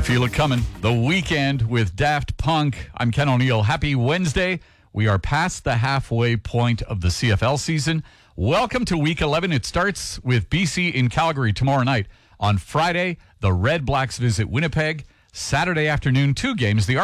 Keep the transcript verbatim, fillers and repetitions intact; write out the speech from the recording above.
Feel it coming. The weekend with Daft Punk. I'm Ken O'Neill. Happy Wednesday. We are past the halfway point of the C F L season. Welcome to Week eleven. It starts with B C in Calgary tomorrow night. On Friday, the Red Blacks visit Winnipeg. Saturday afternoon, two games. The